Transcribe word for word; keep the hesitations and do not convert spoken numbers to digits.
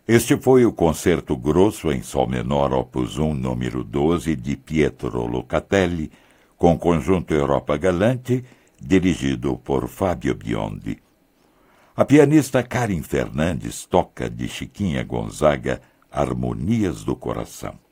Este foi o concerto grosso em sol menor opus um número doze de Pietro Locatelli, com o conjunto Europa Galante, dirigido por Fábio Biondi. A pianista Karen Fernandes toca de Chiquinha Gonzaga Harmonias do Coração.